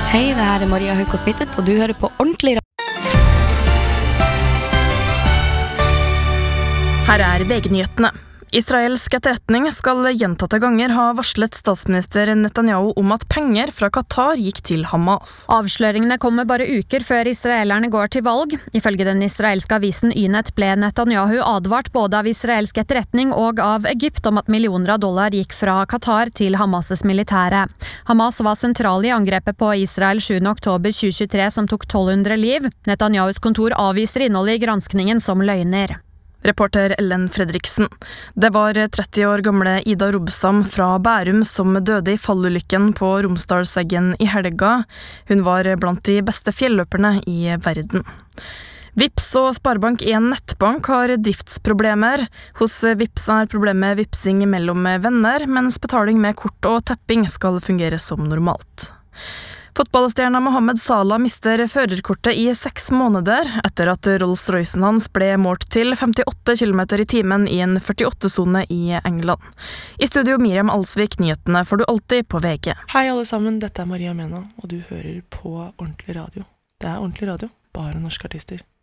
Hei, det her Maria Høykås Mittet, og du hører på Ordentlig Radio. Her VG-nyhetene. Israelsk etterretning skal gjentatte ganger ha varslet statsminister Netanyahu om at penger fra Qatar gikk til Hamas. Avsløringene kommer bare uker før israelerne går til valg. Ifølge den israelske avisen Ynet ble Netanyahu advart både av israelsk etterretning og av Egypt om at millioner av dollar gikk fra Qatar til Hamas' militære. Hamas var sentral i angrepet på Israel 7. oktober 2023 som tok 1200 liv. Netanyahus kontor avviser innholdet i granskningen som løgner. Reporter Ellen Fredriksen. Det var 30 år gamle Ida Robsam fra Bærum som døde i fallulykken på Romsdalseggen i helga. Hun var blant de beste fjelløperne i verden. Vipps og Sparebank1 nettbank har driftsproblemer. Hos Vipps er problemet vipsing mellom venner, mens betaling med kort og tapping skal fungere som normalt. Fotballstjerna Mohamed Salah mister førerkortet i 6 måneder etter at Rolls-Roycen hans ble målt til 58 km i timen i en 48-sone i England. I studio Miriam Alsvik, nyhetene får du alltid på VG. Hei alle sammen, dette Maria Mena, og du hører på Ordentlig Radio. Det Ordentlig Radio, bare norske artister.